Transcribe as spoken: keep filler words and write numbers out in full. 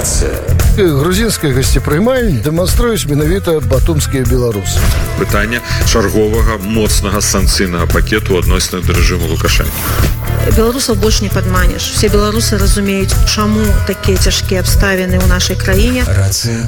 Рацыя. Грузінскай гасцепрымальні дэманструюць менавіта батумскія беларусы. Пытанне чарговага моцнага санкцыйнага пакету адносна да рэжыму Лукашэнка. Беларусаў больш не падманеш. Все беларусы разумеюць, чаму такія цяжкія абставіны ў нашай краіне. Рацыя.